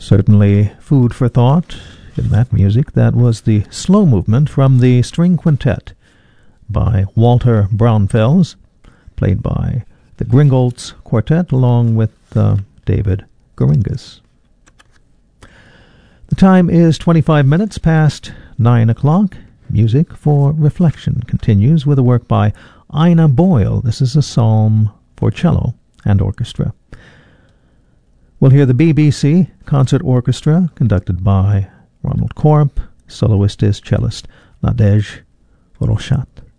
Certainly food for thought in that music. That was the slow movement from the string quintet by Walter Braunfels, played by the Gringolds Quartet along with David Goringas. The time is 25 minutes past 9 o'clock. Music for Reflection continues with a work by Ina Boyle. This is a psalm for cello and orchestra. We'll hear the BBC Concert Orchestra, conducted by Ronald Korp. Soloist is cellist Nadej Roshat.